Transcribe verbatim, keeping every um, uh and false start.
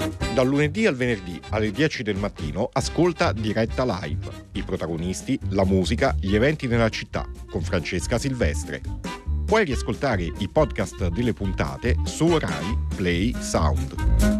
Dal lunedì al venerdì alle dieci del mattino ascolta Diretta Live. I protagonisti, la musica, gli eventi nella città con Francesca Silvestre. Puoi riascoltare i podcast delle puntate su Rai Play Sound.